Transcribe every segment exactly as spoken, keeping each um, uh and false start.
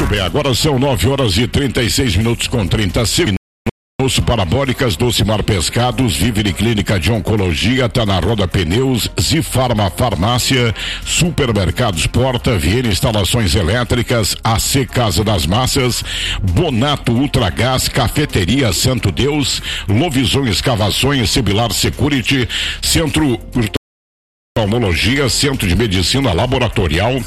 Muito bem, agora são nove horas e trinta e seis minutos com trinta segundos. Parabólicas, Docimar Pescados, Vivere Clínica de Oncologia, tá na Roda Pneus, Zifarma Farmácia, Supermercados Porta, Viena Instalações Elétricas, A C Casa das Massas, Bonato Ultragás, Cafeteria Santo Deus, Lovisão Escavações, Sibilar Security, Centro Oftalmologia, Centro de Medicina Laboratorial,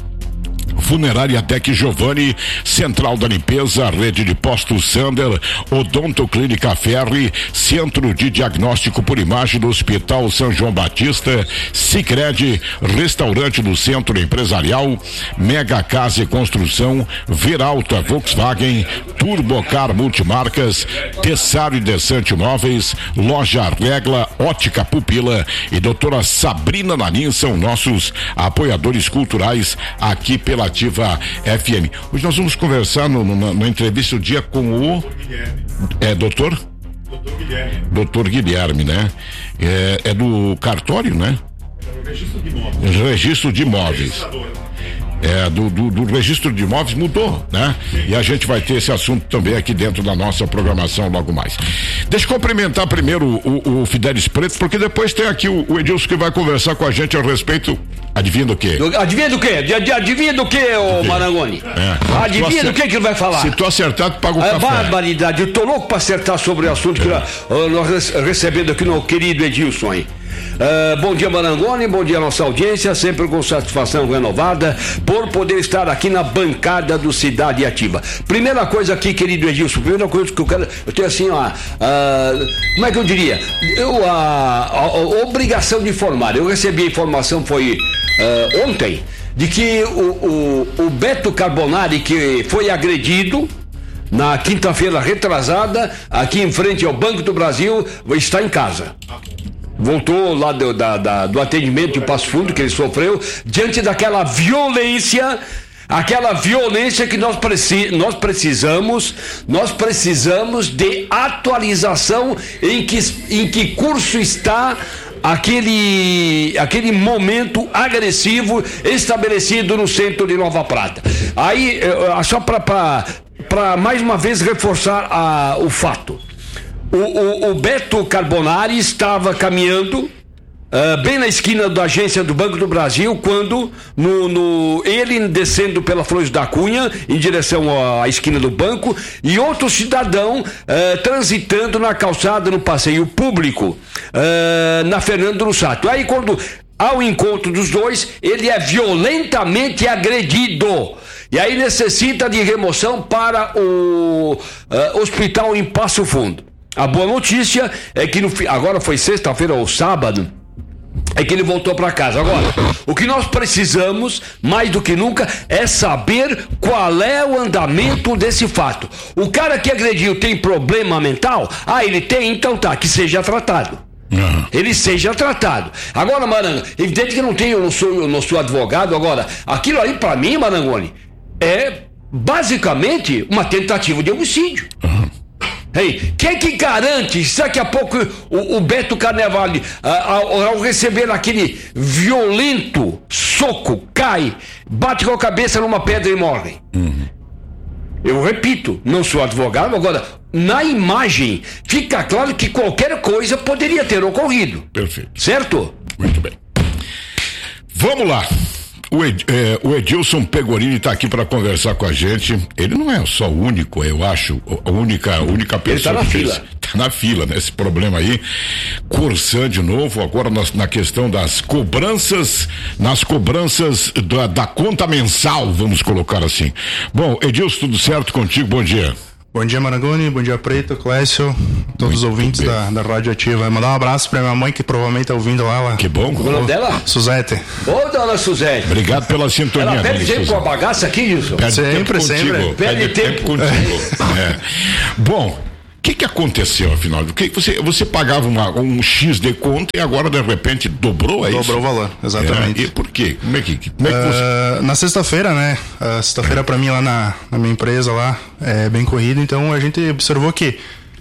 Funerária Tec Giovanni, Central da Limpeza, Rede de Postos Sander, Odonto Clínica Ferri, Centro de Diagnóstico por Imagem do Hospital São João Batista, Sicredi, Restaurante do Centro Empresarial, Mega Casa e Construção, Veralta Volkswagen, Turbocar Multimarcas, Tessário e Desante Imóveis, Loja Regla, Ótica Pupila e doutora Sabrina Nanin são nossos apoiadores culturais aqui pela Ativa F M. Hoje nós vamos conversar no, no, na entrevista do dia com o é doutor? Doutor Guilherme. Doutor Guilherme, né? É, é do cartório, né? É do registro de imóveis. Registro de imóveis. É, do, do, do registro de imóveis mudou, né? E a gente vai ter esse assunto também aqui dentro da nossa programação logo mais. Deixa eu cumprimentar primeiro o, o Fidelis Preto, porque depois tem aqui o, o Edilson que vai conversar com a gente a respeito. Adivinha do quê? Do, adivinha do quê? Adivinha do quê, ô Marangoni? É. Adivinha do quê que ele vai falar? Se tu acertar, tu paga o é, café. Barbaridade, eu tô louco pra acertar sobre o assunto é. que nós, nós recebendo aqui no querido Edilson aí. Uh, bom dia, Marangoni, bom dia, nossa audiência, sempre com satisfação renovada por poder estar aqui na bancada do Cidade Ativa. Primeira coisa aqui, querido Edilson, primeira coisa que eu quero, eu tenho assim, ó, uh, como é que eu diria? Eu, a, a, a obrigação de informar, eu recebi a informação, foi uh, ontem, de que o, o, o Beto Carbonari, que foi agredido na quinta-feira retrasada, aqui em frente ao Banco do Brasil, está em casa. Voltou lá do, da, da, do atendimento em Passo Fundo que ele sofreu, diante daquela violência, aquela violência que nós, preci, nós precisamos, nós precisamos de atualização em que, em que curso está aquele, aquele momento agressivo estabelecido no centro de Nova Prata. Aí, só para mais uma vez reforçar a, o fato. O, o, o Beto Carbonari estava caminhando uh, bem na esquina da agência do Banco do Brasil, quando no, no, ele descendo pela Flores da Cunha em direção à, à esquina do banco, e outro cidadão uh, transitando na calçada no passeio público uh, na Fernando Russato. Aí quando ao encontro dos dois, ele é violentamente agredido. E aí necessita de remoção para o uh, hospital em Passo Fundo. A boa notícia é que no, agora foi sexta-feira ou sábado, é que ele voltou para casa. Agora, o que nós precisamos, mais do que nunca, é saber qual é o andamento desse fato. O cara que agrediu tem problema mental? Ah, ele tem, então tá, que seja tratado. Uhum. Ele seja tratado. Agora, Maranga, evidente que eu não tenho, eu não sou, eu não sou advogado. Agora, aquilo aí pra mim, Marangoni, é basicamente uma tentativa de homicídio. Uhum. Hey, quem que garante, se daqui a pouco o, o Beto Carnevale, ao, ao receber aquele violento soco, cai, bate com a cabeça numa pedra e morre? Uhum. Eu repito, não sou advogado, agora, na imagem, fica claro que qualquer coisa poderia ter ocorrido. Perfeito. Certo? Muito bem. Vamos lá. O, Ed, é, o Edilson Pegorini está aqui para conversar com a gente. Ele não é só o único, eu acho, a única, a única pessoa. Ele está na fila. Está na fila, né? Esse problema aí. Corsã de novo, agora na, na questão das cobranças, nas cobranças da, da conta mensal, vamos colocar assim. Bom, Edilson, tudo certo contigo? Bom dia. Bom dia, Marangoni, bom dia, Preto, Clécio, todos os ouvintes da, da Rádio Ativa. Mandar um abraço pra minha mãe, que provavelmente tá ouvindo lá. lá. Que bom. Qual é o nome dela? Suzete. Ô, dona Suzete. Obrigado pela sintonia. Ela perde tempo com a bagaça aqui, Wilson? Perde sempre, tempo sempre. Contigo. Perde, perde tempo. tempo contigo. É. Bom, o que que aconteceu, afinal? Porque você, você pagava uma, um X de conta e agora, de repente, dobrou, é dobrou isso? Dobrou o valor, exatamente. É, e por quê? Como é que, como é que uh, você... Na sexta-feira, né? Uh, sexta-feira pra mim lá na, na minha empresa lá é bem corrido, então a gente observou que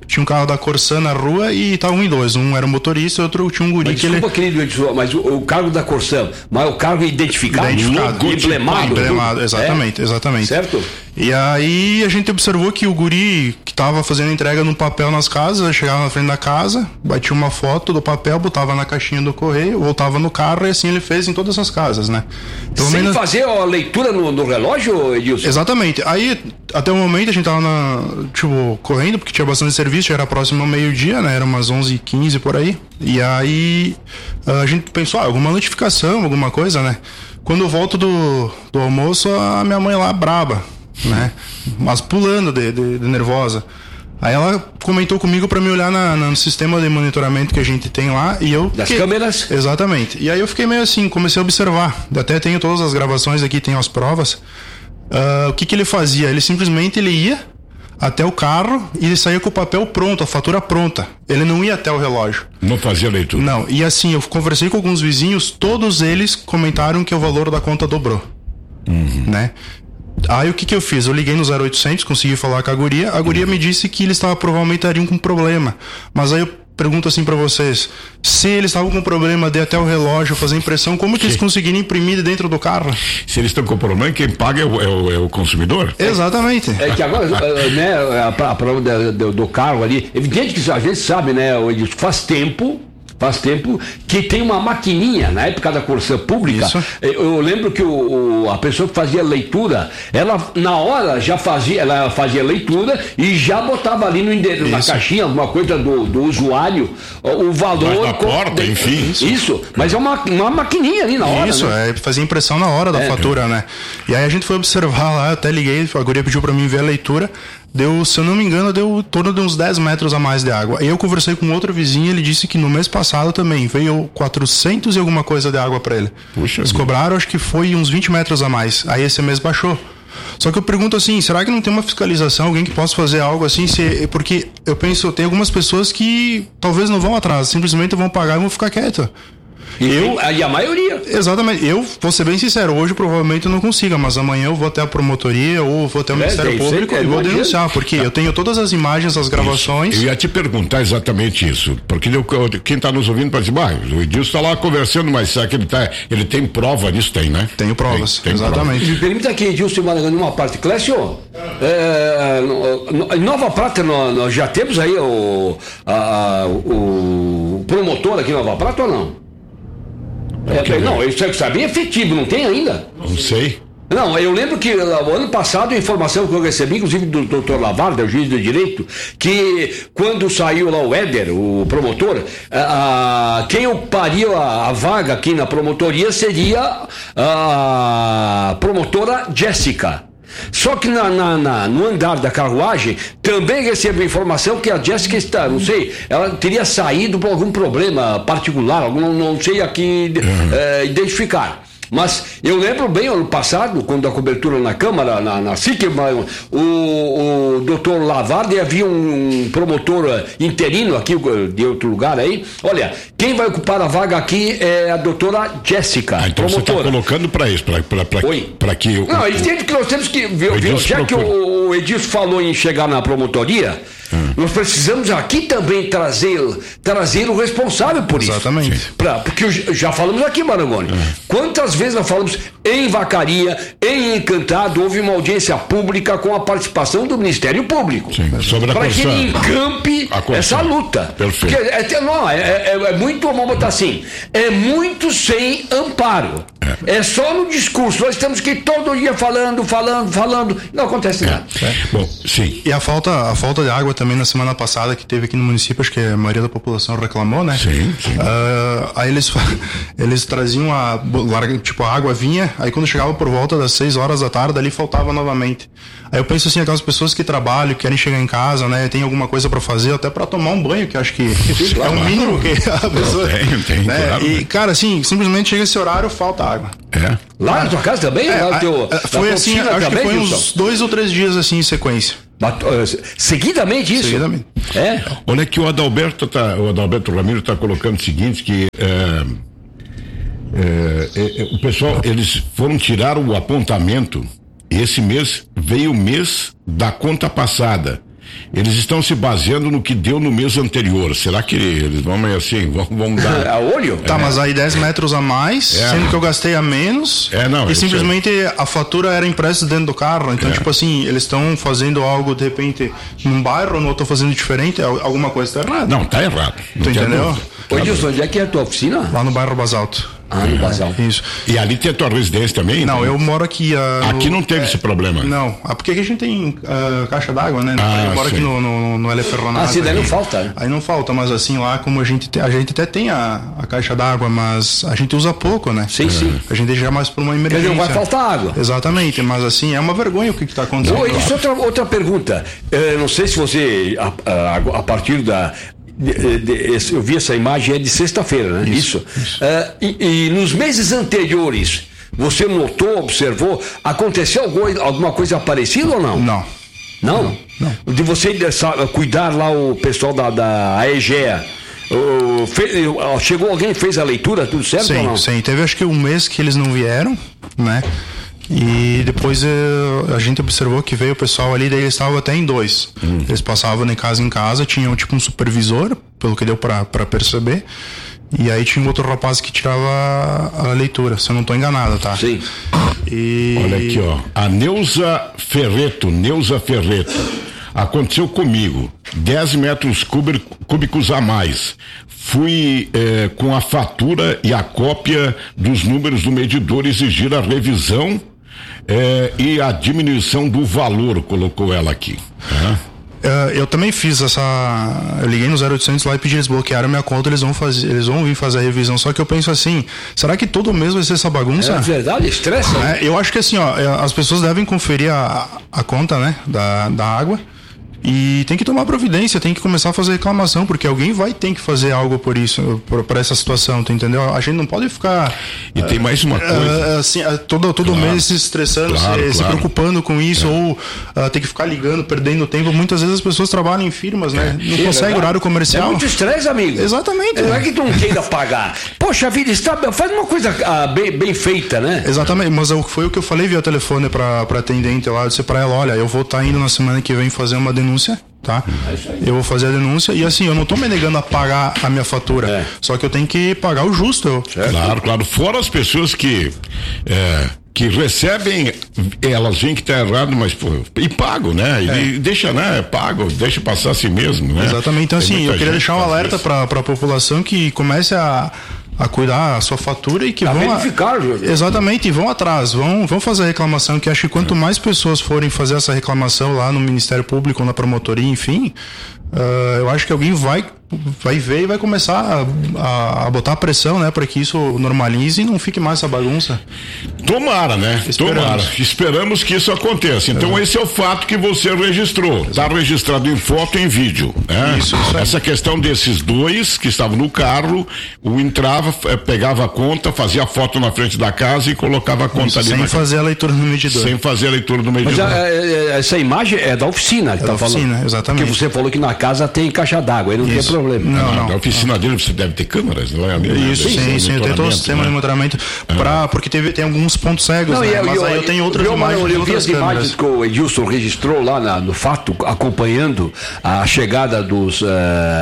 tinha um carro da Corsan na rua e estavam em dois. Um era o motorista e outro tinha um guri mas, que desculpa, ele... querido Edson, mas o, o cargo da Corsan, mas o cargo identificado, identificado emblemado. Emblemado, exatamente, é? exatamente. Certo? E aí a gente observou que o guri que tava fazendo entrega no papel nas casas, chegava na frente da casa, batia uma foto do papel, botava na caixinha do correio, voltava no carro e assim ele fez em todas as casas, né? Pelo Sem menos... fazer a leitura no, no relógio, Edilson? Exatamente. Aí, até o momento, a gente tava na, tipo, correndo, porque tinha bastante serviço, já era próximo ao meio-dia, né? Era umas onze e quinze por aí. E aí a gente pensou, ah, alguma notificação, alguma coisa, né? Quando eu volto do, do almoço, a minha mãe lá braba, né? Mas pulando de, de, de nervosa. Aí ela comentou comigo para me olhar na, no sistema de monitoramento que a gente tem lá e eu... Das fiquei... câmeras? Exatamente. E aí eu fiquei meio assim, comecei a observar. Até tenho todas as gravações aqui, tenho as provas. Uh, o que que ele fazia? Ele simplesmente ele ia até o carro e ele saía com o papel pronto, a fatura pronta. Ele não ia até o relógio. Não fazia leitura? Não. E assim, eu conversei com alguns vizinhos, todos eles comentaram que o valor da conta dobrou. Uhum. Né? Aí o que que eu fiz? Eu liguei no zero oitocentos, consegui falar com a guria. A guria me disse que eles estavam provavelmente estariam com problema. Mas aí eu pergunto assim pra vocês, se eles estavam com problema de ir até o relógio fazer impressão, como que eles conseguiram imprimir dentro do carro? Se eles estão com problema, quem paga é o, é o, é o consumidor? Exatamente. É que agora, né, a, a prova do, do, do carro ali, evidente que a gente sabe, né, faz tempo Faz tempo que tem uma maquininha, na época da Corsan Pública. Isso. Eu lembro que o, o, a pessoa que fazia leitura, ela na hora já fazia, ela fazia leitura e já botava ali no endereço, na caixinha, alguma coisa do, do usuário, o valor. Na porta, de, enfim. Isso. isso, mas é uma, uma maquininha ali na hora. Isso, né? É fazia impressão na hora da é, fatura, é. né? E aí a gente foi observar lá, eu até liguei, a guria pediu pra mim ver a leitura. Deu, se eu não me engano, deu em torno de uns dez metros a mais de água. E eu conversei com outro vizinho, ele disse que no mês passado também veio quatrocentos e alguma coisa de água para ele. Puxa, eles cobraram, acho que foi uns vinte metros a mais. Aí esse mês baixou. Só que eu pergunto assim, será que não tem uma fiscalização, alguém que possa fazer algo assim? Se, porque eu penso, tem algumas pessoas que talvez não vão atrás, simplesmente vão pagar e vão ficar quietas. E, eu, e a maioria. Exatamente. Eu vou ser bem sincero, hoje provavelmente eu não consiga, mas amanhã eu vou até a promotoria ou vou até o é, Ministério Público e vou denunciar, porque eu tenho todas as imagens, as gravações. Isso. Eu ia te perguntar exatamente isso, porque eu, quem está nos ouvindo pode dizer, bah, o Edilson está lá conversando, mas será que ele, tá, ele tem prova nisso? Tem, né? Tenho provas, tem, tem exatamente. Prova. Me permita aqui, Edilson Maragano, uma parte. Clécio, é, em Nova Prata nós, nós já temos aí o, a, o promotor aqui em Nova Prata ou não? É, não, isso é que sabe, é efetivo, não tem ainda? Não sei. Não, eu lembro que o ano passado a informação que eu recebi, inclusive do doutor Lavarda, o juiz do direito, que quando saiu lá o Éder, o promotor, a, a, quem ocuparia a, a vaga aqui na promotoria seria a promotora Jéssica. Só que na, na, na, no andar da carruagem também recebo informação que a Jéssica está, não sei, ela teria saído por algum problema particular, algum, não sei aqui uhum. é, identificar. Mas eu lembro bem, ano passado, quando a cobertura na Câmara, na, na S I C, o, o doutor Lavarda, havia um promotor interino aqui de outro lugar aí. Olha, quem vai ocupar a vaga aqui é a doutora Jéssica. Ah, então promotora. Você está colocando para isso, para que... O, Não, entende que nós temos que... Viu, viu, já procura. Que o, o Edilson falou em chegar na promotoria... Hum. Nós precisamos aqui também trazer, trazer o responsável por isso. Exatamente. Pra, porque já falamos aqui, Marangoni. Hum. Quantas vezes nós falamos em Vacaria, em Encantado, houve uma audiência pública com a participação do Ministério Público. Para que ele encampe essa luta. Perfeito. Porque é, não, é, é, é muito, vamos botar assim, é muito sem amparo. É. é só no discurso. Nós estamos aqui todo dia falando, falando, falando. Não acontece é. nada. É. Bom, sim. E a falta, a falta de água também na semana passada que teve aqui no município, acho que a maioria da população reclamou, né? Sim, sim. Uh, aí eles, eles traziam a, tipo, a água vinha, aí quando chegava por volta das seis horas da tarde, ali faltava novamente. Aí eu penso assim, aquelas pessoas que trabalham, querem chegar em casa, né? Tem alguma coisa pra fazer, até pra tomar um banho, que acho que é o mínimo que a pessoa... Tem, tem, né? Claro. E, cara, assim, simplesmente chega esse horário, falta água. É. Lá na tua casa também? É, lá no teu, foi assim, acho também, que foi uns Wilson? dois ou três dias assim em sequência. Seguidamente isso? Seguidamente. É. Olha que o Adalberto tá, o Adalberto Ramiro está colocando o seguinte, que é, é, é, o pessoal, eles foram tirar o apontamento, esse mês veio o mês da conta passada. eles estão se baseando no que deu no mês anterior. Será que eles vão assim, vão, vão dar... A olho? Tá, é. Mas aí dez metros a mais, é. Sendo que eu gastei a menos. É, não. E simplesmente é. A fatura era impressa dentro do carro. Então, é. tipo assim, eles estão fazendo algo, de repente, num bairro, no outro fazendo diferente, alguma coisa tá errada. Não, tá errado. Tu entendeu? Ô, Gilson, onde é que é a tua oficina? Lá no bairro Basalto. Ah, no Basalto. Isso. E ali tem a tua residência também? Não, então? Eu moro aqui. Uh, aqui no, não teve é, esse problema? Não, ah, porque aqui a gente tem uh, caixa d'água, né? Ah, eu moro sim. aqui no, no, no L F Ronaldo. Ah, sim, daí não falta. Né? Aí não falta, mas assim, lá como a gente tem, a gente até tem a, a caixa d'água, mas a gente usa pouco, né? Sim, é. sim. A gente deixa mais por uma emergência. Porque não vai faltar água. Exatamente, mas assim, é uma vergonha o que está acontecendo. Oh, isso é outra, outra pergunta. Eu não sei se você, a, a, a partir da... De, de, eu vi essa imagem, é de sexta-feira, né? Isso. isso. isso. Uh, e, e nos meses anteriores, você notou, observou, aconteceu alguma, alguma coisa parecida ou não? Não. Não? Não. De você sabe, cuidar lá o pessoal da, da AEGEA. Uh, fez, chegou alguém, fez a leitura, tudo certo sim, ou não? Sim, teve acho que um mês que eles não vieram, né? E depois a gente observou que veio o pessoal ali, daí eles estavam até em dois. Hum. Eles passavam de casa em casa, tinham tipo um supervisor, pelo que deu pra, pra perceber. E aí tinha um outro rapaz que tirava a, a leitura, se eu não tô enganado, tá? Sim. E... Olha aqui, ó. A Neuza Ferreto, Neuza Ferreto. Aconteceu comigo. dez metros cúbicos a mais. Fui eh, com a fatura e a cópia dos números do medidor exigir a revisão eh, e a diminuição do valor, colocou ela aqui. Uhum. Uh, eu também fiz essa. Eu liguei no zero oitocentos lá e pedi, eles bloquearam minha conta, eles vão fazer, eles vão vir fazer a revisão. Só que eu penso assim, será que todo mês vai ser essa bagunça? É verdade, estressa. É, eu acho que assim, ó, as pessoas devem conferir a, a conta, né, da, da água. E tem que tomar providência, tem que começar a fazer reclamação, porque alguém vai ter que fazer algo por isso, por, por essa situação, tu entendeu? A gente não pode ficar... E uh, tem mais uma coisa... Uh, assim, uh, todo todo claro, mês se estressando, claro, se, claro. se preocupando com isso, é. ou uh, ter que ficar ligando, perdendo tempo. Muitas vezes as pessoas trabalham em firmas, né? É. Não Sim, conseguem é horário comercial. É muito estresse, amigo. Exatamente. Não é que tu não queira pagar. Poxa vida, está, faz uma coisa uh, bem, bem feita, né? Exatamente, mas eu, foi o que eu falei via telefone pra, pra atendente lá. Eu disse pra ela, olha, eu vou estar tá indo na semana que vem fazer uma denúncia, tá? Eu vou fazer a denúncia e assim, eu não tô me negando a pagar a minha fatura, é. Só que eu tenho que pagar o justo. Eu... Claro, claro. Fora as pessoas que é, que recebem, elas veem que tá errado, mas pô, e pago, né? E é. deixa, né? Pago, deixa passar assim mesmo, né? Exatamente. Então assim, eu queria deixar um alerta para a população que comece a a cuidar a sua fatura e que a vão verificar, a, exatamente, e vão atrás, vão, vão fazer a reclamação, que acho que quanto mais pessoas forem fazer essa reclamação lá no Ministério Público ou na promotoria, enfim, uh, eu acho que alguém vai vai ver e vai começar a, a, a botar pressão, né, para que isso normalize e não fique mais essa bagunça. Tomara, né? Esperamos. Tomara. Esperamos que isso aconteça. Então é. esse é o fato que você registrou. Está registrado em foto e em vídeo, né? Isso, isso Essa questão desses dois que estavam no carro, o entrava, pegava a conta, fazia a foto na frente da casa e colocava a conta isso, ali. Sem na fazer casa. a leitura no medidor. Sem fazer a leitura no medidor. Mas a, essa imagem é da oficina que é tá da falando. Oficina, exatamente. Porque você falou que na casa tem caixa d'água, aí não isso. tem problema. Não, não. Na oficina dele você deve ter câmeras, não é? Isso, sim, sim, sim, eu tenho todo o sistema de monitoramento, pra, porque teve, tem alguns pontos cegos, não, né? eu, mas eu, aí eu tenho outras eu, imagens eu, eu, eu vi as câmeras. Imagens que o Edilson registrou lá na, no fato, acompanhando a chegada dos uh,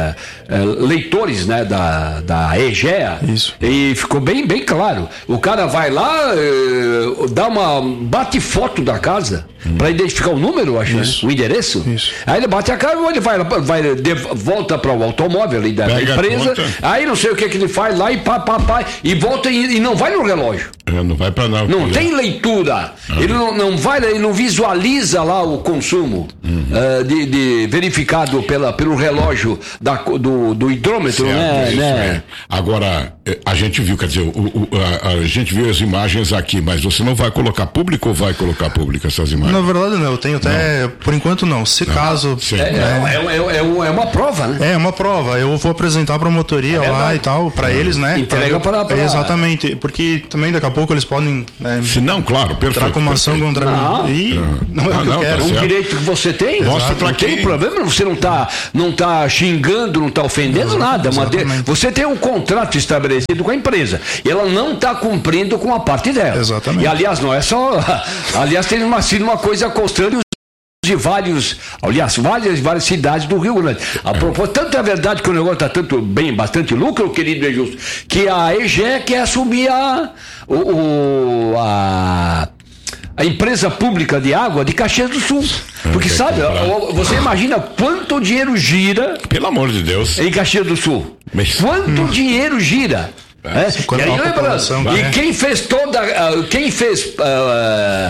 uh, leitores, né, da, da EGEA. Isso. E ficou bem, bem claro. O cara vai lá, uh, dá uma, bate foto da casa, hum. para identificar o número, acho, né? O endereço. Isso. Aí ele bate a cara, ele vai, vai de, volta para o automóvel ali da Pega empresa, aí não sei o que, que ele faz lá e pá, pá, pá, e volta e, e não vai no relógio. É, não vai para não. Não tem leitura. Ah. Ele não, não vai, ele não visualiza lá o consumo uhum. uh, de, de verificado pela, pelo relógio da, do, do hidrômetro, certo, né? Isso, né? É. Agora, a gente viu, quer dizer, o, o, a, a gente viu as imagens aqui, mas você não vai colocar público ou vai colocar público essas imagens? Na verdade não, eu tenho até, não. por enquanto não, se não. caso... É, é, é, é, é uma prova, né? É uma prova, eu vou apresentar a promotoria é lá e tal, para uhum. eles, né? Entrega para... para... Exatamente, porque também daqui a pouco eles podem... Né, se não, claro, perfeito. Entrar com uma ação contra não. mim. E uhum. não é o que eu quero. É um direito que você tem. Mostra para quem... Não tem problema, você não está não tá xingando, não está ofendendo nada. Mas você tem um contrato estabelecido com a empresa. E ela não está cumprindo com a parte dela. Exatamente. E aliás, não é só. Aliás, tem uma, uma coisa constante. de vários, aliás, várias, várias cidades do Rio Grande. A propósito, tanto é verdade que o negócio está tanto bem, bastante lucro, querido Edilson, que a E G E quer assumir a, o, o, a, a empresa pública de água de Caxias do Sul. Porque, sabe, você imagina quanto dinheiro gira... Pelo amor de Deus. Em Caxias do Sul. Mas... Quanto hum. dinheiro gira... É, e, aí, lembrando, e quem fez toda uh, quem fez uh,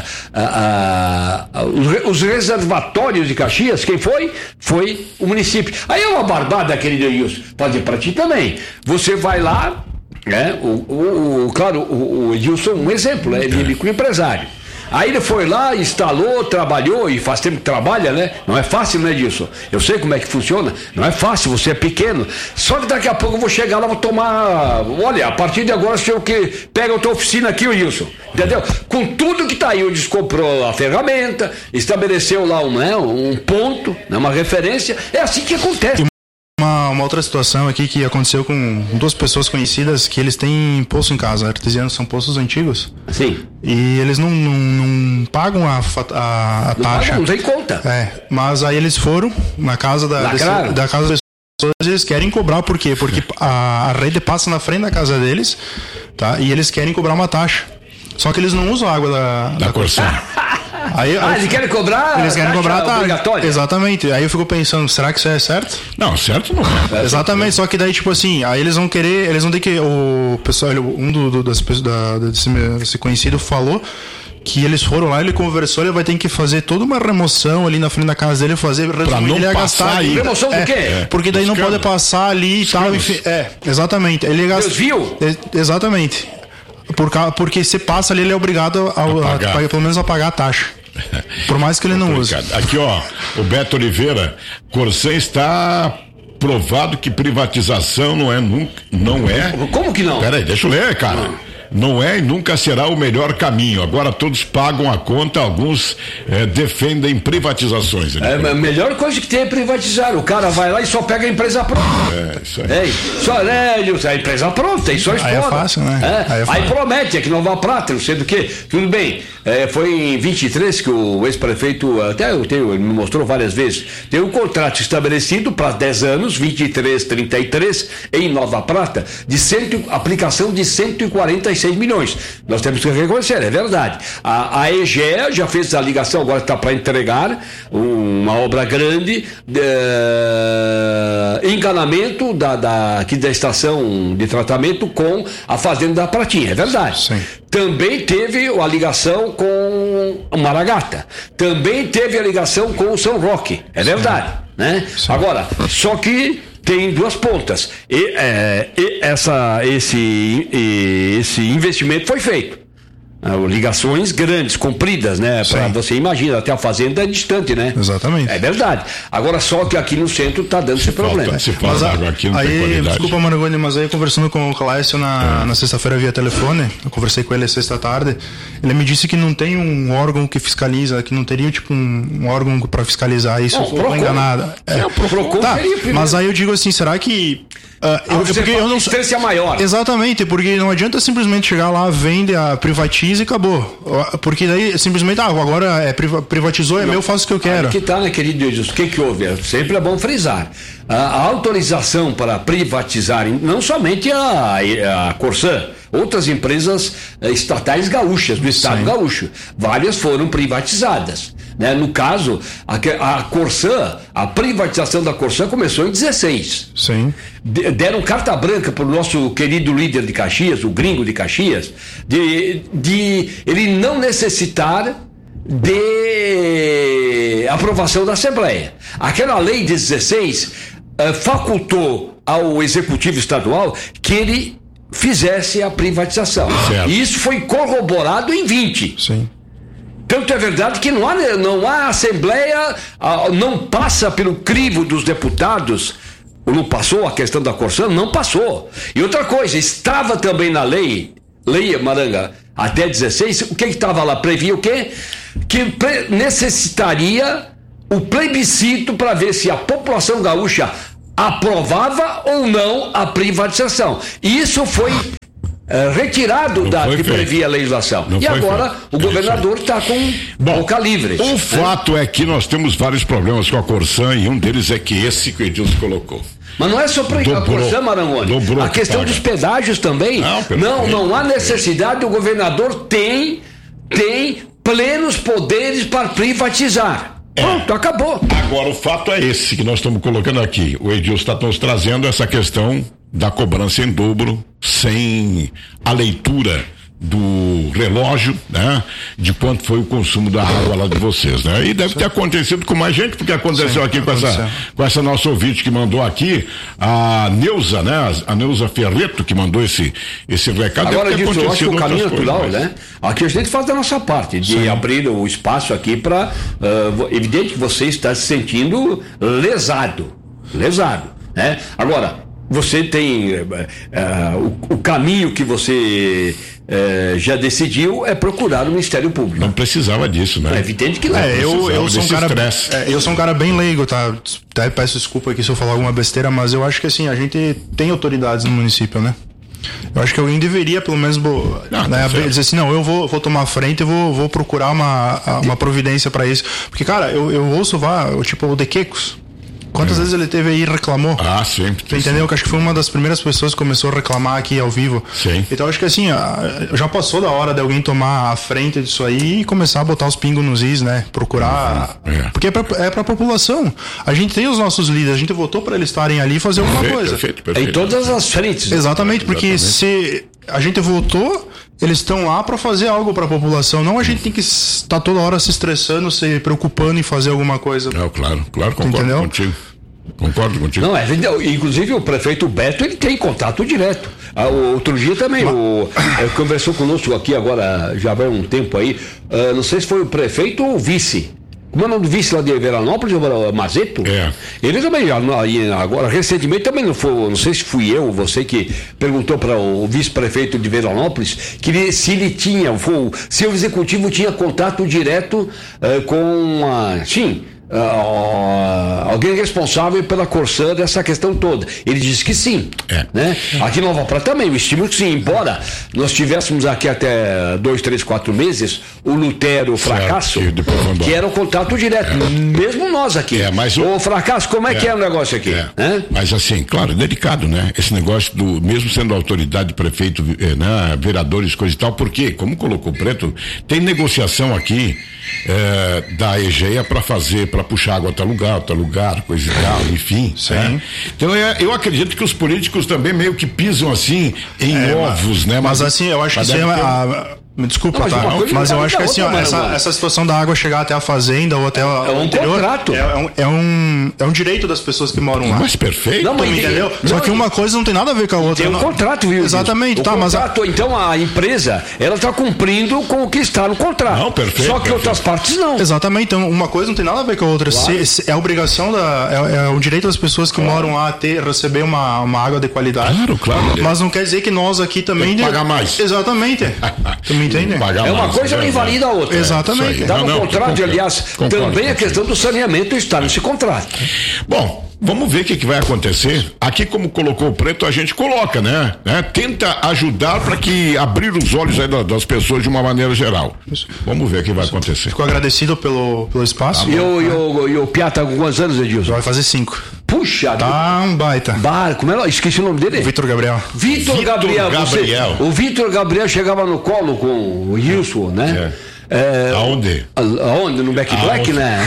uh, uh, uh, os reservatórios de Caxias, quem foi? Foi o município. Aí é uma barbada, querido Wilson, pode ir para ti também. Você vai lá, né? o, o, o, claro, o, o Edilson, um exemplo, né? Ele é microempresário. Aí ele foi lá, instalou, trabalhou, e faz tempo que trabalha, né? Não é fácil, né, Edilson? Eu sei como é que funciona, não é fácil, você é pequeno. Só que daqui a pouco eu vou chegar lá, vou tomar... Olha, a partir de agora, se eu que pega a tua oficina aqui, Edilson, entendeu? Com tudo que tá aí, o Edilson comprou a ferramenta, estabeleceu lá um, né, um ponto, né, uma referência, é assim que acontece. Uma, uma outra situação aqui que aconteceu com duas pessoas conhecidas, que eles têm poço em casa, artesianos, são poços antigos. Sim. E eles não, não, não pagam a, a, a não taxa. Pagam, não tem conta. É, mas aí eles foram na casa da, desse, da casa das pessoas, eles querem cobrar, por quê? Porque a, a rede passa na frente da casa deles, tá? E eles querem cobrar uma taxa. Só que eles não usam a água da, da, da Corsã. Aí, ah, aí, eles querem cobrar? Eles querem cobrar a taxa obrigatória. Exatamente. Aí eu fico pensando, será que isso é certo? Não, certo não é. Exatamente, só que daí, tipo assim, aí eles vão querer, eles vão ter que. O pessoal, um do, do, das pessoas da, desse, desse conhecido falou que eles foram lá, ele conversou, ele vai ter que fazer toda uma remoção ali na frente da casa dele, fazer pra não ele ia passar gastar aí. Remoção do é, quê? Porque daí não pode passar ali e tal, enfim. É, exatamente. Ele ia gastar. Desvio? Exatamente. Por, porque se passa ali, ele é obrigado a, a, a, pelo menos a pagar a taxa. Por mais que ele não use. Aqui, ó, o Beto Oliveira, Corsã está provado que privatização não é nunca, não é. Como que não? Peraí, deixa eu ler, cara. Não. Não é e nunca será o melhor caminho. Agora todos pagam a conta, alguns é, defendem privatizações. É, a melhor coisa que tem é privatizar. O cara vai lá e só pega a empresa pronta. É, isso aí. É, só, é, a empresa pronta, e só explora. Aí é fácil, né? É, aí, é fácil. Aí promete, é que não vá prata, não sei do que. Tudo bem, é, foi em vinte e três que o ex-prefeito, até eu tenho, ele me mostrou várias vezes, tem um contrato estabelecido para dez anos, vinte e três, trinta e três, em Nova Prata, de cento, aplicação de cento e quarenta e seis milhões. Nós temos que reconhecer, é verdade. A, a E G E já fez a ligação, agora está para entregar uma obra grande, de, uh, encanamento da, da, aqui da estação de tratamento com a fazenda da Pratinha, é verdade. Sim. Também teve a ligação com o Maragata. Também teve a ligação com o São Roque, é verdade. Né? Agora, só que tem duas pontas. E, é, e essa, esse, e, esse investimento foi feito. Ligações grandes, compridas, né? Pra você imagina, até a fazenda é distante, né? Exatamente. É verdade. Agora, só que aqui no centro tá dando esse problema. Falta, se falta mas, água aqui não aí, tem qualidade. Desculpa, Maragoni, mas aí conversando com o Cláudio na, é. na sexta-feira via telefone, eu conversei com ele sexta tarde, ele me disse que não tem um órgão que fiscaliza, que não teria tipo um, um órgão para fiscalizar isso. Não, eu tô enganado. É, é, o Procon tá, seria, mas aí eu digo assim, será que Uh, eu, eu, porque eu não distância maior. Exatamente, porque não adianta simplesmente chegar lá, vende, a, privatiza e acabou. Porque daí simplesmente, ah, agora é, privatizou, é não. meu, eu faço o que eu quero. Que tá, né, querido Edilson? O que, que houve? Sempre é bom frisar. A, a autorização para privatizar, não somente a, a Corsã, outras empresas estatais gaúchas, do estado Sim. gaúcho, várias foram privatizadas. Né? No caso, a, a Corsã, a privatização da Corsã começou em dezesseis. Sim. De, deram carta branca para o nosso querido líder de Caxias, o gringo de Caxias, de, de ele não necessitar de aprovação da Assembleia. Aquela lei de dezesseis uh, facultou ao Executivo Estadual que ele fizesse a privatização. Certo. E isso foi corroborado em vinte. Sim. Tanto é verdade que não há, não há Assembleia, não passa pelo crivo dos deputados, não passou a questão da Corsã, não passou. E outra coisa, estava também na lei, lei Maranga, até dezesseis, o que estava lá? Previa o quê? Que necessitaria o plebiscito para ver se a população gaúcha aprovava ou não a privatização. E isso foi é, retirado da que feito. previa a legislação. Não e agora feito. o governador está com Bom, boca livre. O né? fato é que nós temos vários problemas com a Corsan e um deles é que esse que o Edilson colocou. Mas não é só para a Corsan, Marangoni. A questão paga. dos pedágios também. Não, não, não há necessidade, o governador tem, tem plenos poderes para privatizar. É. Pronto, acabou. Agora o fato é esse que nós estamos colocando aqui. O Edilson está nos trazendo essa questão da cobrança em dobro, sem a leitura do relógio, né? De quanto foi o consumo da água lá de vocês, né? E deve Sim. ter acontecido com mais gente, porque aconteceu Sim, aqui com essa, com essa nossa ouvinte que mandou aqui, a Neuza, né? A Neuza Ferreto, que mandou esse, esse recado. Agora, disso, eu acho que o caminho natural, coisas, né? Aqui a gente faz a nossa parte, de Sim. abrir o espaço aqui para, uh, evidente que você está se sentindo lesado, lesado, né? Agora, você tem uh, uh, o, o caminho que você uh, já decidiu é procurar o Ministério Público. Não precisava disso, né? É evidente que não. É, eu, eu, sou um cara, é, eu sou um cara bem leigo, tá? Até peço desculpa aqui se eu falar alguma besteira, mas eu acho que assim, a gente tem autoridades no município, né? Eu acho que alguém deveria, pelo menos, não, né, dizer assim, não, eu vou, vou tomar a frente e vou, vou procurar uma, uma providência para isso. Porque, cara, eu, eu ouço, vá, tipo, o De Quecos. Quantas é. vezes ele teve aí e reclamou? Ah, sempre. Tu entendeu? Que acho que foi uma das primeiras pessoas que começou a reclamar aqui ao vivo. Sim. Então acho que assim, já passou da hora de alguém tomar a frente disso aí e começar a botar os pingos nos is, né? Procurar. Uhum. É. Porque é pra, é pra população. A gente tem os nossos líderes, a gente votou pra eles estarem ali e fazer alguma perfeito, coisa. Perfeito, perfeito. Em todas as frentes. Exatamente, porque Exatamente. se a gente votou, eles estão lá para fazer algo para a população. Não a gente tem que estar toda hora se estressando, se preocupando em fazer alguma coisa. Não, claro, claro, concordo Entendeu? contigo. Concordo contigo. Não, é, inclusive o prefeito Beto, ele tem contato direto. Ah, outro dia também, Mas... o, é, conversou conosco aqui agora, já vai um tempo aí, uh, não sei se foi o prefeito ou o vice. Como é o nome do vice lá de Veranópolis, o Mazeto? É. Ele também, agora, recentemente também não foi, não sei se fui eu ou você que perguntou para o vice-prefeito de Veranópolis que ele, se ele tinha, foi, se o executivo tinha contato direto uh, com a. Sim. Uh, alguém responsável pela Corsan dessa questão toda. Ele disse que sim, é. né? Aqui em Nova Prata também, o estímulo que sim, embora nós tivéssemos aqui até dois, três, quatro meses o Lutero Fracasso, certo, que era o contato direto, é. mesmo nós aqui. É, mas o... o Fracasso, como é, é que é o negócio aqui? É. Né? Mas assim, claro, é delicado, né? Esse negócio do, mesmo sendo autoridade, prefeito, né? Vereadores, coisa e tal, porque, como colocou o Preto, tem negociação aqui é, da EGEA para fazer, para puxar água a tal lugar, a tal lugar, coisa e tal, enfim. Sim. Né? Então é, eu acredito que os políticos também meio que pisam assim em é, ovos, mas, né? Mas, mas assim, eu acho que sim, a, me desculpa, não, mas, tá? mas eu acho que assim, ó, essa, essa situação da água chegar até a fazenda ou até é, o um interior, contrato. É, é, um, é, um, é um direito das pessoas que moram lá. Mas perfeito. Não, mas entendeu? Não, Só que uma coisa não tem nada a ver com a outra. Tem um não. contrato, viu? Exatamente, o tá, contrato, mas a... então a empresa, ela está cumprindo com o que está no contrato. Não, perfeito. Só que perfeito. outras partes não. Exatamente, então uma coisa não tem nada a ver com a outra. Claro. Se, se, é a obrigação da, é, é o direito das pessoas que claro. moram lá a ter, receber uma, uma água de qualidade. Claro, claro. Mas não quer dizer que nós aqui também tem que pagar mais. Exatamente. Tu me entende? É uma coisa não invalida a outra. Exatamente. Está no não, contrato, concordo, aliás, concordo, também concordo. A questão do saneamento está nesse contrato. Bom, vamos ver o que, que vai acontecer. Aqui, como colocou o Preto, a gente coloca, né? né? Tenta ajudar para que abrir os olhos aí das pessoas de uma maneira geral. Isso. Vamos ver o que vai acontecer. Fico agradecido pelo, pelo espaço. Tá e, o, e, o, e o Piá tá com quantos anos, Edilson? Vai fazer cinco. Puxa, tá um baita. Bar, como é? Esqueci o nome dele. Vitor Gabriel. Vitor Gabriel. Gabriel. Você, o Vitor Gabriel chegava no colo com o Wilson, né? É. É, aonde? Aonde? No Back Black, né?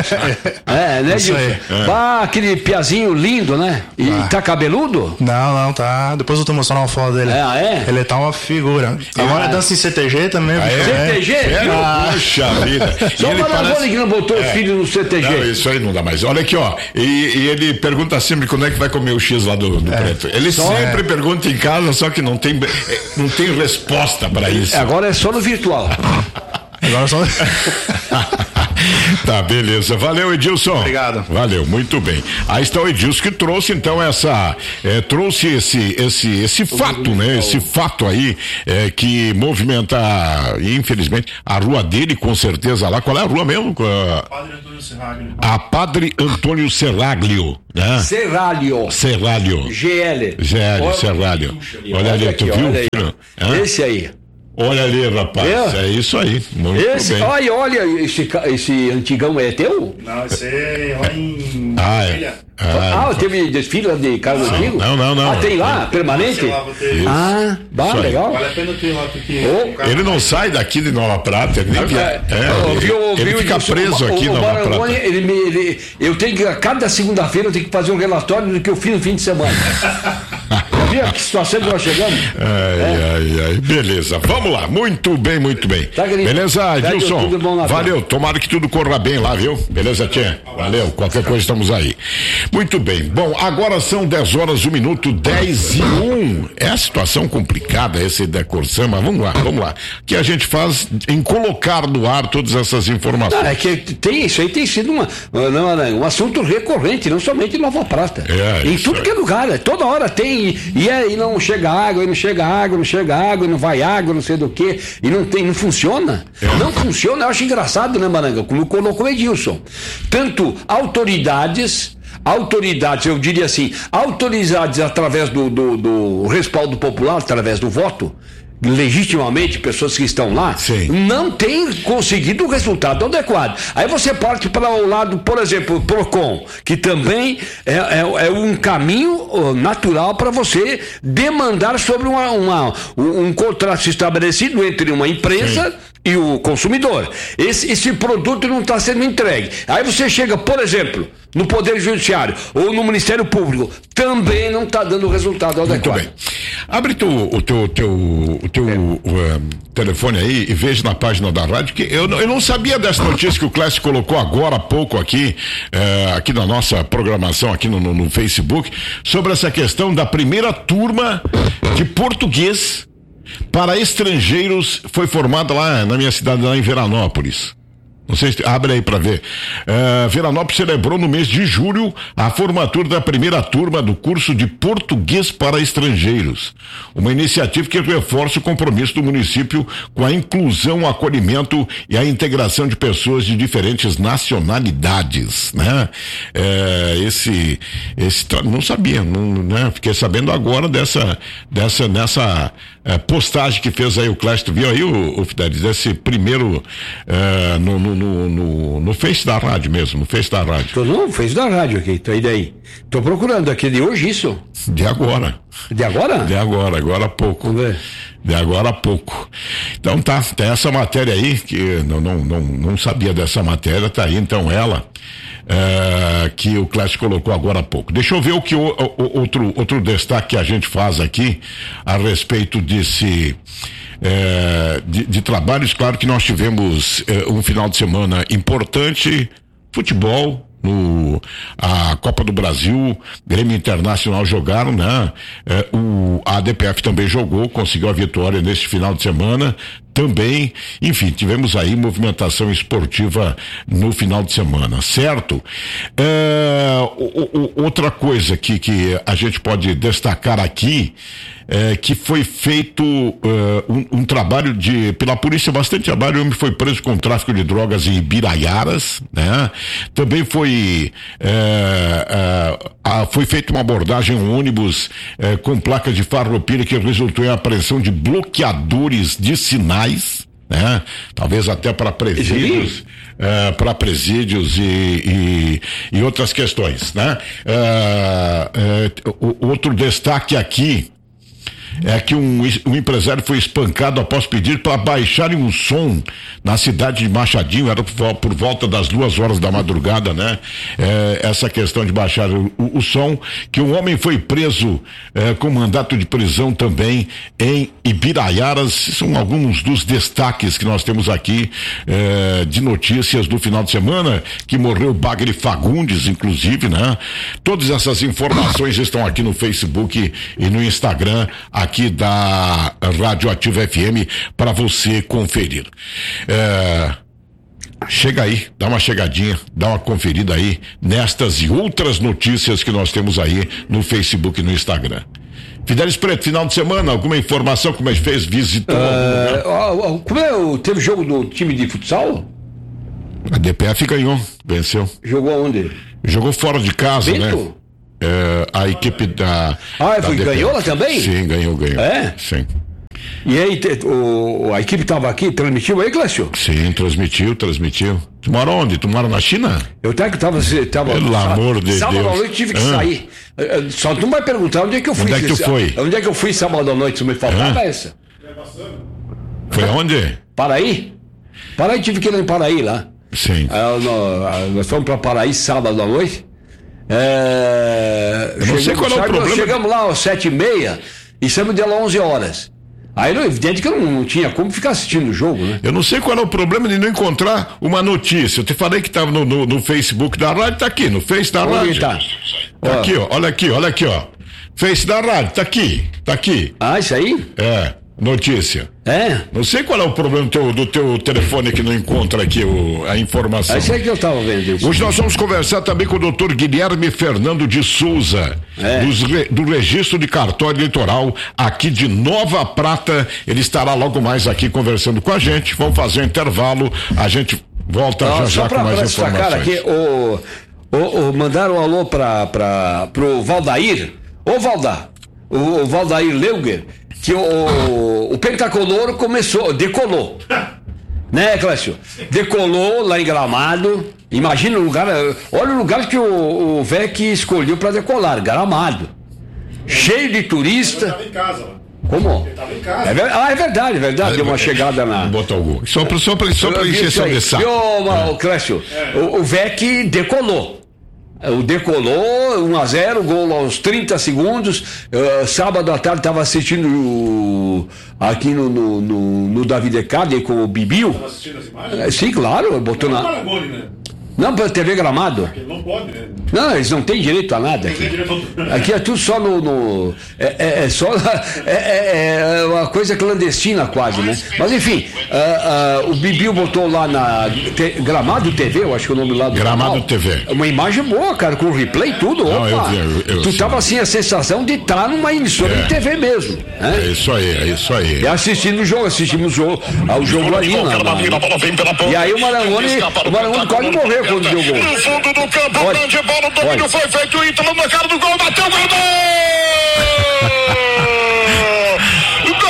É, né, Gilson? É. Ah, aquele piazinho lindo, né? E ah. tá cabeludo? Não, não, tá. Depois eu tô mostrando uma foto dele. É, ah, é? Ele tá uma figura. Agora ah, dança em C T G também. Ah, é? C T G? É, ah, puxa vida. Só o Marangoni parece... que não botou é. o filho no C T G. Não, isso aí não dá mais. Olha aqui, ó. E, e ele pergunta sempre quando é que vai comer o X lá do, do é. Preto. Ele só sempre é. pergunta em casa, só que não tem, não tem resposta pra isso. Agora é só no virtual. Agora só. Tá, beleza. Valeu, Edilson. Obrigado. Valeu, muito bem. Aí está o Edilson que trouxe, então, essa. É, trouxe esse, esse, esse fato, né? Esse fato aí é, que movimenta, infelizmente, a rua dele, com certeza lá. Qual é a rua mesmo? A Padre Antônio Serraglio. A Padre Antônio Serraglio, né? Serraglio. Serraglio. G L. G L, Serraglio. Olha, olha ali, aqui, tu viu? Olha aí. Esse aí. Olha ali, rapaz, é, é isso aí, muito esse, bem. Olha, olha, esse, esse antigão é teu? Não, esse é lá em... Ah, é. Ah, ah, teve desfile de carro antigo? Não, não, não. Ah, tem lá, é. Permanente? Lá, ah, bah, legal. Vale a pena ter lá, porque... Oh, ele não sai daqui de Nova Prata, ele, nem é, é, ele, viu, ele viu, fica preso aqui em Nova Prata. Ele me, ele, eu tenho que, a cada segunda-feira eu tenho que fazer um relatório do que eu fiz no fim de semana. Já viu que situação que nós chegamos? Ai, é. ai, ai, beleza, vamos lá, muito bem, muito bem. Tá, beleza, Gilson? Valeu, tomara que tudo corra bem lá, viu? Beleza, tia? Valeu, qualquer coisa estamos aí. Muito bem, bom, agora são dez horas, um minuto, dez e um. É a situação complicada esse Decor-Sam, mas vamos lá, vamos lá. O que a gente faz em colocar no ar todas essas informações? Não, é que tem, isso aí tem sido uma, não, não, um assunto recorrente, não somente em Nova Prata. É, em tudo é. que é lugar, é, toda hora tem, e, e, é, e não chega água, e não chega água, não chega água, e não vai água, não sei do que, e não tem, não funciona. É. Não funciona, eu acho engraçado, né, Maranga? Como colocou o Edilson. Tanto autoridades. Autoridades, eu diria assim, autoridades através do, do, do respaldo popular, através do voto, legitimamente, pessoas que estão lá, Sim. não têm conseguido o resultado adequado. Aí você parte para o lado, por exemplo, Procon, que também é, é, é um caminho natural para você demandar sobre uma, uma, um, um contrato estabelecido entre uma empresa Sim. e o consumidor. Esse, esse produto não está sendo entregue. Aí você chega, por exemplo, no Poder Judiciário ou no Ministério Público, também não está dando o resultado adequado. Muito bem. Abre tu, o teu, teu, o teu é. uh, telefone aí e veja na página da rádio que eu, eu não sabia dessa notícia que o Clécio colocou agora há pouco aqui, uh, aqui na nossa programação, aqui no, no, no Facebook, sobre essa questão da primeira turma de português para estrangeiros foi formada lá na minha cidade, lá em Veranópolis. Não sei se abre aí para ver. Uh, Veranópolis celebrou no mês de julho a formatura da primeira turma do curso de português para estrangeiros. Uma iniciativa que reforça o compromisso do município com a inclusão, o acolhimento e a integração de pessoas de diferentes nacionalidades, né? Uh, esse, esse, não sabia, não, né? Fiquei sabendo agora dessa, dessa, nessa uh, postagem que fez aí o Clássico, viu aí o, o Fidelis, desse primeiro uh, no, no No, no, no Face da rádio mesmo, no Face da rádio. Tô no Face da rádio aqui, tô aí daí. Tô procurando aqui de hoje isso. De agora. De agora? De agora, agora há pouco. Vamos ver. De agora há pouco. Então tá, tem essa matéria aí, que não, não, não, não sabia dessa matéria, tá aí então ela, é, que o Clássico colocou agora há pouco. Deixa eu ver o que o, o, outro, outro destaque que a gente faz aqui a respeito desse É, de, de trabalhos. Claro que nós tivemos é, um final de semana importante, futebol, no, a Copa do Brasil, Grêmio Internacional jogaram, né? É, o, a A D P F também jogou, conseguiu a vitória neste final de semana também, enfim, tivemos aí movimentação esportiva no final de semana, certo? É, o, o, outra coisa que, que a gente pode destacar aqui é que foi feito uh, um, um trabalho de, pela polícia, bastante trabalho. O homem foi preso com tráfico de drogas em Ibiraiaras, né? Também foi uh, uh, uh, foi feita uma abordagem um ônibus uh, com placa de farroupilha que resultou em apreensão de bloqueadores de sinais, né? Talvez até para presídios, uh, para presídios e, e, e outras questões, né? Uh, uh, o, outro destaque aqui é que um, um empresário foi espancado após pedir para baixarem um som na cidade de Machadinho, era por, por volta das duas horas da madrugada, né? É, essa questão de baixar o, o, o som, que um homem foi preso é, com mandato de prisão também em Ibiraiaras. São alguns dos destaques que nós temos aqui é, de notícias do final de semana, que morreu Bagre Fagundes, inclusive, né? Todas essas informações estão aqui no Facebook e no Instagram aqui da Rádio Ativa F M para você conferir. É... Chega aí, dá uma chegadinha, dá uma conferida aí nestas e outras notícias que nós temos aí no Facebook e no Instagram. Fidelis Preto, final de semana, alguma informação, como é que fez? Visitou uh, algum Como é o. Teve jogo do time de futsal? A D P F ganhou, venceu. Jogou onde? Jogou fora de casa, Bento? né? É, a equipe da. Ah, da foi, ganhou lá também? Sim, ganhou, ganhou. É? Sim. E aí, te, o, a equipe estava aqui, transmitiu aí, Clécio? Sim, transmitiu, transmitiu. Tu mora onde? Tu mora na China? Eu até que estava. tava Pelo sábado, amor de sábado Deus. à noite tive que ah. sair. Só tu não vai perguntar onde é que eu fui. Onde é que tu foi? Onde é que eu fui sábado à noite? Se me faltava ah. essa. Foi onde? Paraí? Paraí, tive que ir lá em Paraí lá. Sim. Ah, nós, nós fomos para Paraí sábado à noite. É, eu não sei qual é o problema. Chegamos lá às sete e meia e saímos de lá às onze horas. Aí é evidente que eu não, não tinha como ficar assistindo o jogo, né? Eu não sei qual é o problema de não encontrar uma notícia. Eu te falei que estava no, no, no Facebook da rádio, tá aqui, no Face da Onde rádio. tá? Tá Ó. aqui, ó, olha aqui, olha aqui, ó. Face da rádio, tá aqui, tá aqui. Ah, isso aí? É, notícia. É? Não sei qual é o problema do teu, do teu telefone que não encontra aqui o, a informação. É isso aí que eu estava vendo. Isso. Hoje nós vamos conversar também com o doutor Guilherme Fernando de Souza, É. dos re, do Registro de Cartório Eleitoral aqui de Nova Prata. Ele estará logo mais aqui conversando com a gente. Vamos fazer um intervalo, a gente volta Não, já já só pra, com mais pra destacar informações. aqui, o, o, o, mandaram um alô para para pro Valdair. Ô Valdar, o, o Valdair Leuger, que o, o, o Pentacolor começou, decolou. Né, Clécio? Decolou lá em Gramado. Imagina o lugar, olha o lugar que o, o V E C escolheu para decolar, Gramado. Cheio de turista. Eu estava em casa lá. Como? Eu estava em casa. É ver... Ah, é verdade, é verdade. Deu uma chegada na. Botar o Só para só pra, só pra Eu vi isso injeção aí. de saco. E o, o Clécio, o, o V E C decolou. O decolou, um a zero, gol aos trinta segundos. Uh, sábado à tarde estava assistindo o, aqui no, no, no, no Davi Decade com o Bibiu. Estava assistindo as imagens? É, sim, claro, botou Não, na. Marangoni, né? Não, para T V Gramado. Ele não pode, né? Não, eles não têm direito a nada aqui. Aqui é tudo só no. no é, é, é só. É, é, é uma coisa clandestina quase, né? Mas enfim, uh, uh, o Bibiu botou lá na te, Gramado T V, eu acho que é o nome lá do Gramado canal. T V. Uma imagem boa, cara, com replay e tudo. Não, Opa! eu vi, eu- eu tu sei. tava assim a sensação de estar numa emissora É. de T V mesmo. Né? É isso aí, é isso aí. E assistindo o jogo, assistimos o jogo, ao jogo ali. Na, na... E aí o Marangoni, o Marangoni quase morreu quando deu gol. No fundo do campo, Olha, grande bola, o domínio olha. foi feito, o Ítalo na cara do gol, bateu, guardou! Gol!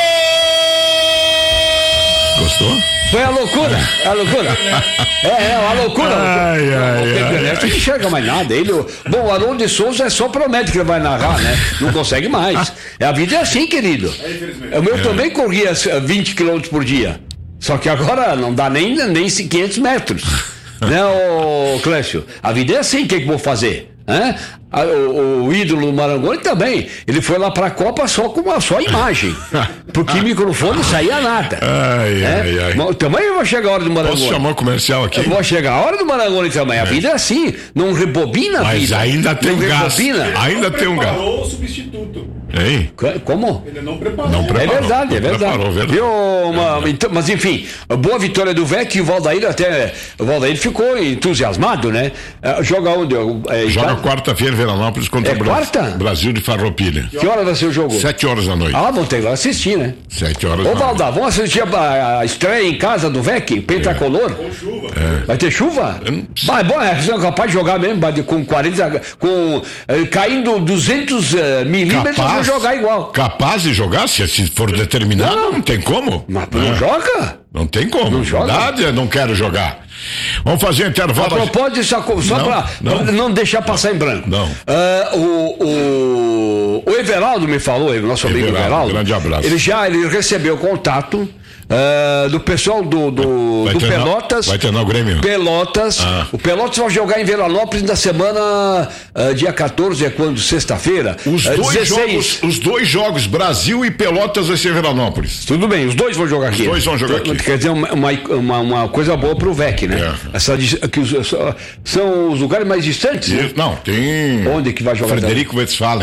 Gostou? Foi a loucura, a loucura. É, é, a loucura. Ai, ai, o Pepe ai. Ernesto não enxerga mais nada. Ele, o- bom, o Haroldo de Souza é só promete que ele vai narrar, né? Não consegue mais. A vida é assim, querido. O meu também corria eh, vinte quilômetros por dia. Só que agora não dá nem, nem quinhentos metros. Né, ô Clécio? A vida é assim, o que, que eu vou fazer? Hã? A- O, o ídolo Marangoni também. Ele foi lá pra Copa só com uma só imagem. Porque microfone não saía nada. Ai, né? ai, ai. Mas também vai chegar a hora do Marangoni. Posso chamar o comercial aqui? Eu vou chegar a hora do Marangoni também. A vida é assim. Não rebobina a Mas vida. ainda tem não gás. rebobina. Ainda tem um gás. Preparou o substituto. Hein? Co- Como? Ele não preparou. Não É preparou. verdade, é Não verdade. preparou, verdade. Viu, uma- então, mas enfim, boa vitória do V E C e o Valdair até. O Valdair ficou entusiasmado, né? Eh, Joga onde? É, Joga Itália? quarta-feira em Veranópolis contra É o Brasil. quarta? Brasil de Farroupilha. Que hora vai ser o jogo? Sete horas da noite. Ah, vão ter que assistir, né? Sete horas Ô, da noite. Valdar, vamos assistir a, a estreia em casa do V E C, Pentacolor? Com chuva. Vai ter chuva? Eu não- Vai, bom, é são capaz de jogar mesmo, vai, com quarenta, com eh, caindo duzentos eh, milímetros, vão jogar igual. Capaz de jogar, se, se for determinado, não, tem como. Mas não É. joga? Não tem como. Não joga? Verdade, não quero jogar. Vamos fazer um A intervalo. propósito, só, só Não, para não. não deixar passar em branco. Não. Ah, o, o, o Everaldo me falou, o nosso amigo Everaldo, Everaldo. grande abraço. Ele já ele recebeu contato ah, do pessoal do, do, Vai do treinar- Pelotas. vai treinar o Grêmio? Pelotas. Ah. O Pelotas vai jogar em Veranópolis na semana ah, dia quatorze, é quando? Sexta-feira? Os Ah, dois, dezesseis. jogos, os dois jogos, Brasil e Pelotas, vai ser Veranópolis. Tudo bem, os dois vão jogar aqui. Os dois vão jogar aqui. Quer dizer, uma, uma, uma, uma coisa boa pro V E C, né? É. Essa, dis- que os- são os lugares mais distantes, né? Não, tem. Onde que vai jogar? Frederico Westphalen.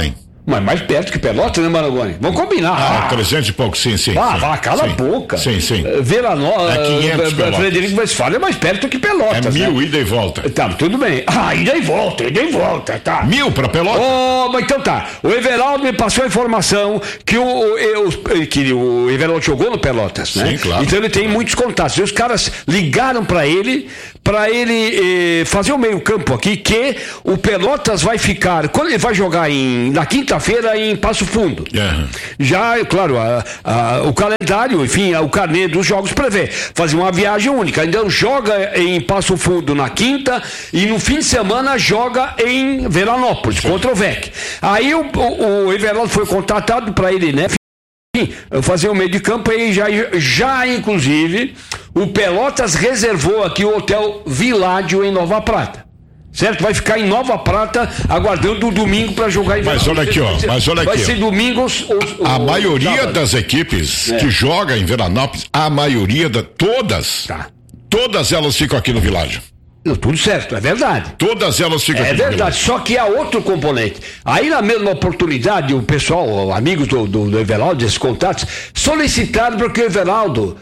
Mas mais perto que Pelotas, né, Marangoni? Vamos combinar. Ah, trezentos e pouco, sim, sim. Ah, sim, vá, cala sim, a boca. Sim, sim. Vila Nova, É quinhentos Pelotas. Frederico Westphalen é mais perto que É Pelotas, mil, né? ida e volta. Tá, tudo bem. Ah, ida e volta, ida e volta, tá. Mil pra Pelotas? Oh, mas então tá. O Everaldo me passou a informação que o, o, que o Everaldo jogou no Pelotas, né? Sim, claro. Então ele tem muitos contatos. E os caras ligaram pra ele, pra ele eh, fazer o meio campo aqui, que o Pelotas vai ficar, quando ele vai jogar em, na quinta-feira em Passo Fundo. É. Já, claro, a, a, o calendário, enfim, o carnê dos jogos prevê fazer uma viagem única. Então joga em Passo Fundo na quinta e no fim de semana joga em Veranópolis, sim, contra o V E C. Aí o, o, o Everaldo foi contratado para ele, né? Enfim, fazer o meio de campo e já, já inclusive o Pelotas reservou aqui o Hotel Viládio em Nova Prata. Certo? Vai ficar em Nova Prata aguardando o domingo para jogar em Mas olha aqui, ó. Mas olha Vai aqui, ser ó. domingo os, os, A os, maioria sábados. das equipes É. que joga em Veranópolis, a maioria da todas, Tá. todas elas ficam aqui no Viládio. Tudo certo, é verdade. Todas elas ficam É aqui no verdade, Viládio. só que há outro componente. Aí, na mesma oportunidade, o pessoal, amigos do, do, do Everaldo, esses contatos, solicitaram para que o Everaldo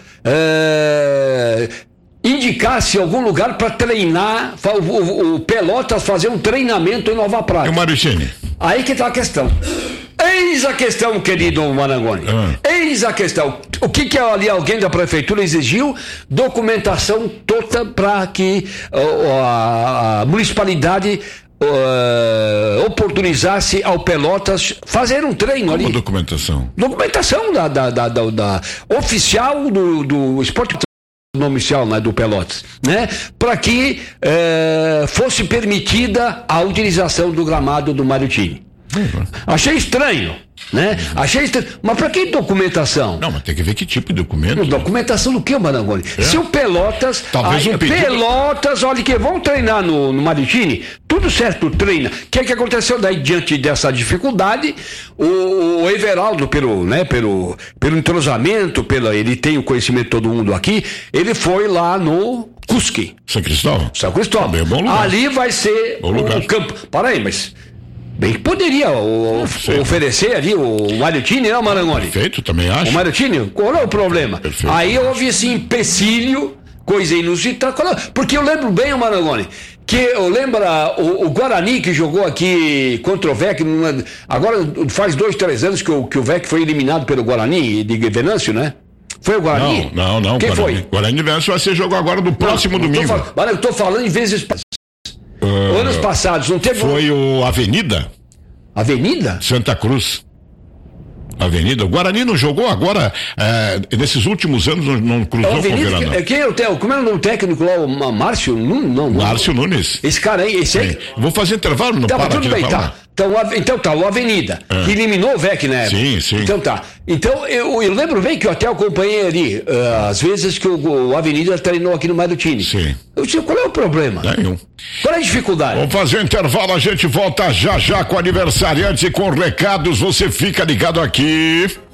é, indicasse algum lugar para treinar, fa- o, o, o Pelotas fazer um treinamento em Nova E Prata. o Maricini? Aí que está a questão. Eis a questão, querido Marangoni. Ah. Eis a questão. O que que ali alguém da prefeitura exigiu? Documentação toda para que uh, a, a municipalidade uh, oportunizasse ao Pelotas fazer um treino ali. Uma documentação. Documentação da, da, da, da, da oficial do, do esporte nome oficial, né, do Pelotas, né, para que eh, fosse permitida a utilização do gramado do Mariottini. Achei estranho, né? Achei estranho. Mas para que documentação? Não, mas tem que ver que tipo de documento. Não, documentação do que, Marangoni? É? Se o Pelotas. Talvez um pedido. Pelotas, olha que vão treinar no, no Mariottini, tudo certo, treina. O que é que aconteceu daí diante dessa dificuldade? O, o Everaldo, pelo, né, pelo, pelo entrosamento, pela, ele tem o conhecimento de todo mundo aqui, ele foi lá no Cusque. São Cristóvão? São Cristóvão. É bom lugar. Ali vai ser Bom o, lugar. o campo. Para aí, mas. Bem que poderia o, Sim. oferecer ali o Mariottini, né, Marangoni? Perfeito, também acho. O Mariottini, qual é o problema? Perfeito. Aí houve esse empecilho, coisa inusitada. Qual é? Porque eu lembro bem, o Marangoni, que eu lembro o, o Guarani que jogou aqui contra o V E C, numa, agora faz dois, três anos que o, que o V E C foi eliminado pelo Guarani de Venâncio, né? Foi o Guarani? Não, não, não. Quem Guarani, foi? Guarani Venâncio vai ser jogo agora no próximo Não, não domingo. Tô falando, mas eu tô falando em vezes. Uh, anos passados, não teve. Foi o Avenida? Avenida? Santa Cruz. Avenida. O Guarani não jogou agora, é, nesses últimos anos não, não cruzou com o Avenida, Verano. quem é o, te- como é o nome técnico lá? O Ma- Márcio? Não, não, não. Márcio Nunes. Esse cara aí, esse aí. Sim. Vou fazer intervalo, não Tá, mas para tudo de bem, falar. tá. Então, a- então tá, o Avenida, que eliminou o V E C, né? Sim, sim. Então tá. Então, eu, eu lembro bem que eu até acompanhei ali, ah, às vezes que o, o Avenida treinou aqui no Mariottini. Sim. Eu disse, qual é o problema? Nenhum. Qual é a dificuldade? Vamos fazer um intervalo, a gente volta já já com aniversariantes e com recados, você fica ligado aqui.